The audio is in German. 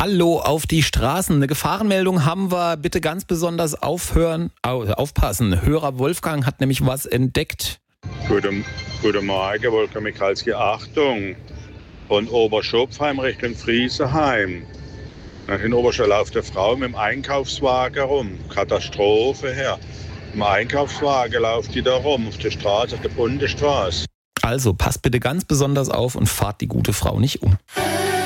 Hallo auf die Straßen. Eine Gefahrenmeldung haben wir. Bitte ganz besonders aufpassen. Hörer Wolfgang hat nämlich was entdeckt. Guten Morgen, Wolfgang Michalski. Achtung! Von Oberschopfheim Richtung Friesenheim. In Oberschopf läuft eine Frau mit dem Einkaufswagen rum. Katastrophe her. Im Einkaufswagen läuft die da rum, auf der Straße, auf der Bundesstraße. Also passt bitte ganz besonders auf und fahrt die gute Frau nicht um.